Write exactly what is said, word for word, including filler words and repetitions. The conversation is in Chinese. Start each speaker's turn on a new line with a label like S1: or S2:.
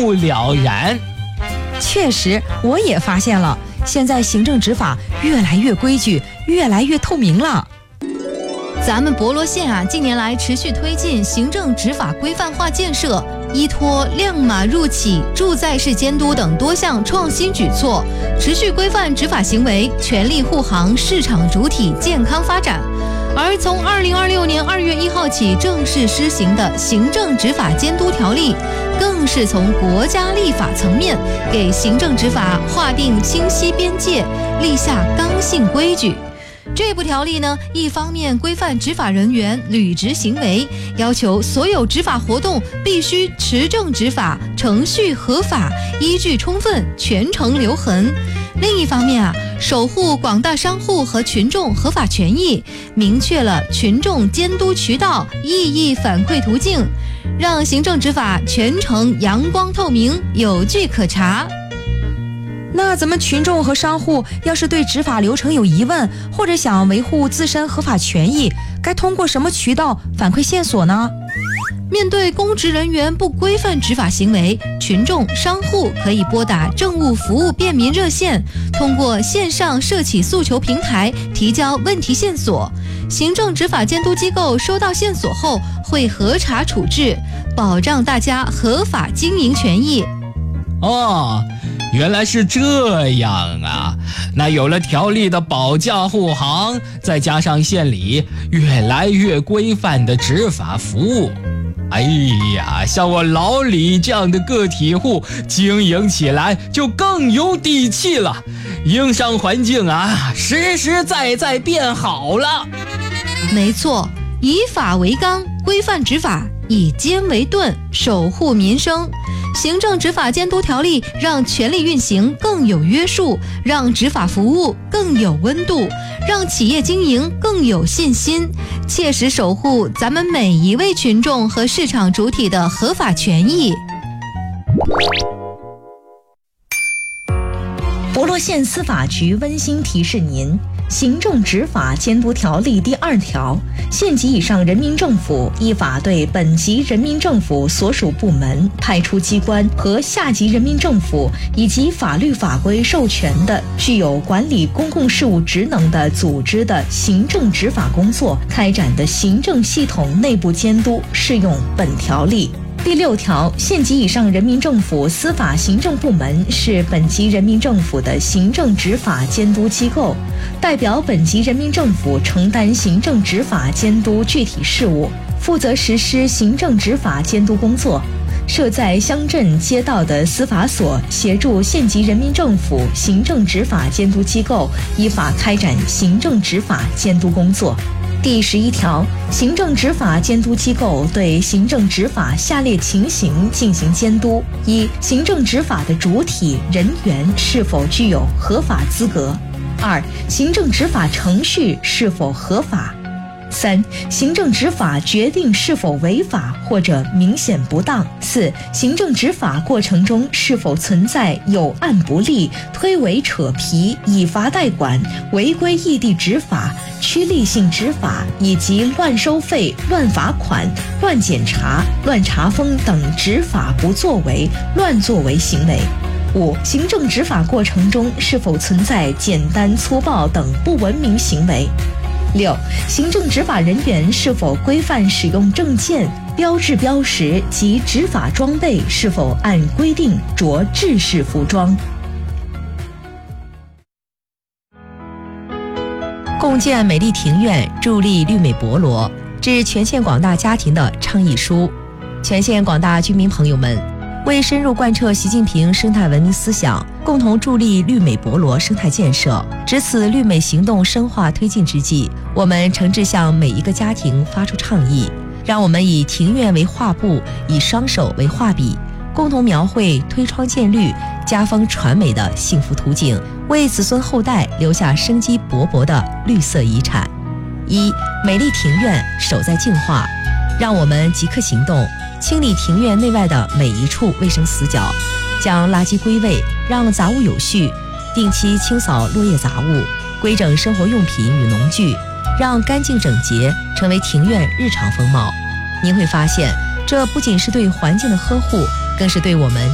S1: 目了然。
S2: 确实，我也发现了，现在行政执法越来越规矩，越来越透明了。
S3: 咱们博罗县啊，近年来持续推进行政执法规范化建设，依托亮码入企、住在式监督等多项创新举措，持续规范执法行为，全力护航市场主体健康发展。而从二零二六年二月一号起正式施行的《行政执法监督条例》，更是从国家立法层面给行政执法划定清晰边界，立下刚性规矩。这部条例呢，一方面规范执法人员履职行为，要求所有执法活动必须持证执法，程序合法，依据充分，全程留痕；另一方面啊，守护广大商户和群众合法权益，明确了群众监督渠道、异议反馈途径，让行政执法全程阳光透明，有据可查。
S2: 那咱们群众和商户要是对执法流程有疑问，或者想维护自身合法权益，该通过什么渠道反馈线索呢？
S3: 面对公职人员不规范执法行为，群众、商户可以拨打政务服务便民热线，通过线上社企诉求平台提交问题线索。行政执法监督机构收到线索后会核查处置，保障大家合法经营权益。
S1: 哦，原来是这样啊！那有了条例的保驾护航，再加上县里越来越规范的执法服务，哎呀，像我老李这样的个体户经营起来就更有底气了，营商环境啊，实实在在变好了。
S3: 没错，以法为纲，规范执法，以监为盾，守护民生。行政执法监督条例让权力运行更有约束，让执法服务更有温度，让企业经营更有信心，切实守护咱们每一位群众和市场主体的合法权益。
S4: 博罗县司法局温馨提示您：行政执法监督条例第二条，县级以上人民政府依法对本级人民政府所属部门、派出机关和下级人民政府以及法律法规授权的具有管理公共事务职能的组织的行政执法工作开展的行政系统内部监督，适用本条例。第六条，县级以上人民政府司法行政部门是本级人民政府的行政执法监督机构，代表本级人民政府承担行政执法监督具体事务，负责实施行政执法监督工作。设在乡镇街道的司法所协助县级人民政府行政执法监督机构依法开展行政执法监督工作。第十一条，行政执法监督机构对行政执法下列情形进行监督：一、行政执法的主体人员是否具有合法资格；二、行政执法程序是否合法；三、行政执法决定是否违法或者明显不当；四、行政执法过程中是否存在有案不立、推诿扯皮、以罚代管、违规异地执法、趋利性执法以及乱收费、乱罚款、乱检查、乱查封等执法不作为、乱作为行为。五、行政执法过程中是否存在简单粗暴等不文明行为。六、行政执法人员是否规范使用证件、标志标识及执法装备是否按规定着制式服装。
S2: 共建美丽庭院，助力绿美博罗，致全县广大家庭的倡议书。全县广大居民朋友们，为深入贯彻习近平生态文明思想，共同助力绿美博罗生态建设，值此绿美行动深化推进之际，我们诚挚向每一个家庭发出倡议，让我们以庭院为画布，以双手为画笔，共同描绘推窗见绿、家风传美的幸福图景，为子孙后代留下生机勃勃的绿色遗产。一、美丽庭院，守在净化，让我们即刻行动，清理庭院内外的每一处卫生死角，将垃圾归位，让杂物有序，定期清扫落叶杂物，规整生活用品与农具，让干净整洁成为庭院日常风貌。您会发现，这不仅是对环境的呵护，更是对我们